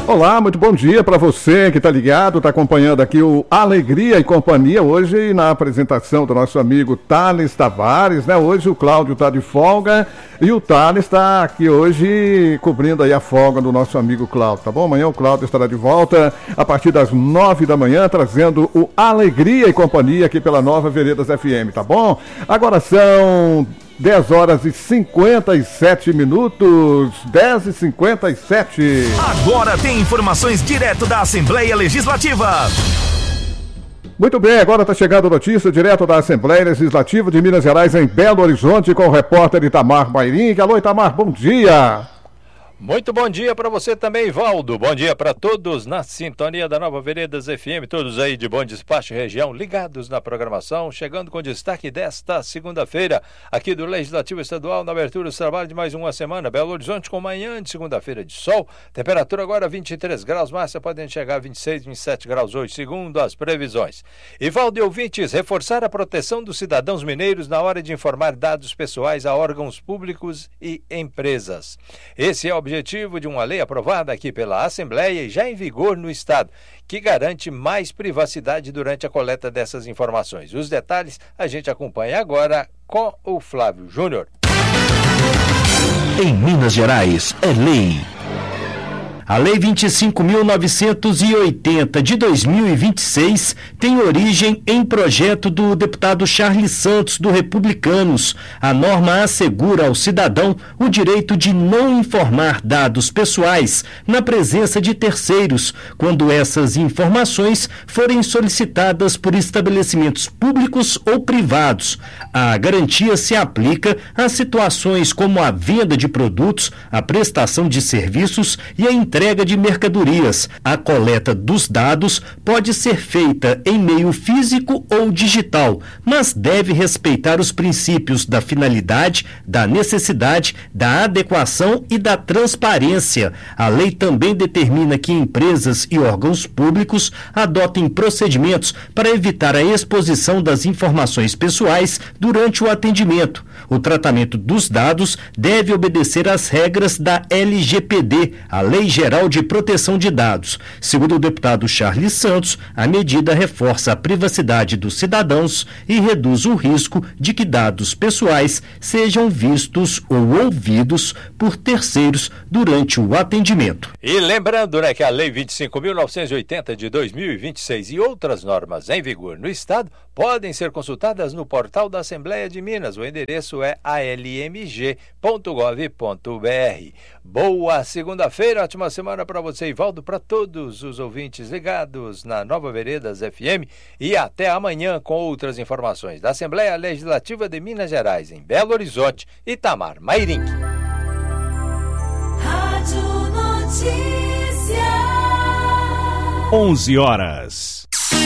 Olá, muito bom dia para você que está ligado, está acompanhando aqui o Alegria e Companhia, hoje na apresentação do nosso amigo Thales Tavares, né? Hoje o Cláudio está de folga e o Thales está aqui hoje cobrindo aí a folga do nosso amigo Cláudio, tá bom? Amanhã o Cláudio estará de volta a partir das 9 da manhã, trazendo o Alegria e Companhia aqui pela Nova Veredas FM, tá bom? Agora são 10 horas e 57 minutos, 10h57. Agora tem informações direto da Assembleia Legislativa. Muito bem, agora está chegando a notícia direto da Assembleia Legislativa de Minas Gerais em Belo Horizonte com o repórter Itamar Mairim. Alô, Itamar, bom dia. Muito bom dia para você também, Valdo. Bom dia para todos na sintonia da Nova Veredas FM, todos aí de Bom Despacho região, ligados na programação, chegando com destaque desta segunda-feira, aqui do Legislativo Estadual, na abertura do trabalho de mais uma semana. Belo Horizonte com manhã de segunda-feira de sol, temperatura agora 23 graus, máxima podem chegar a 26, 27 graus hoje, segundo as previsões. E Valdo e ouvintes, reforçar a proteção dos cidadãos mineiros na hora de informar dados pessoais a órgãos públicos e empresas. Esse é o objetivo de uma lei aprovada aqui pela Assembleia e já em vigor no Estado, que garante mais privacidade durante a coleta dessas informações. Os detalhes a gente acompanha agora com o Flávio Júnior. Em Minas Gerais, é lei. A Lei 25.980 de 2026 tem origem em projeto do deputado Charles Santos, do Republicanos. A norma assegura ao cidadão o direito de não informar dados pessoais na presença de terceiros, quando essas informações forem solicitadas por estabelecimentos públicos ou privados. A garantia se aplica a situações como a venda de produtos, a prestação de serviços e a entrega de mercadorias. A coleta dos dados pode ser feita em meio físico ou digital, mas deve respeitar os princípios da finalidade, da necessidade, da adequação e da transparência. A lei também determina que empresas e órgãos públicos adotem procedimentos para evitar a exposição das informações pessoais durante o atendimento. O tratamento dos dados deve obedecer às regras da LGPD, a Lei Geral de Proteção de Dados. Segundo o deputado Charles Santos, a medida reforça a privacidade dos cidadãos e reduz o risco de que dados pessoais sejam vistos ou ouvidos por terceiros durante o atendimento. E lembrando, que a Lei 25.980 de 2026 e outras normas em vigor no Estado podem ser consultadas no portal da Assembleia de Minas. O endereço é almg.gov.br. Boa segunda-feira, ótima semana para você, Ivaldo, para todos os ouvintes ligados na Nova Veredas FM e até amanhã com outras informações da Assembleia Legislativa de Minas Gerais, em Belo Horizonte, Itamar Mairim. Rádio Notícias. 11 horas.